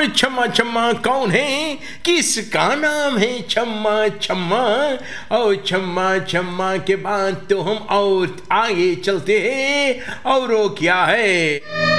छम्मा छम्मा कौन है, किसका नाम है छम्मा छम्मा। और छम्मा छम्मा के बाद तो हम और आगे चलते हैं, और वो क्या है।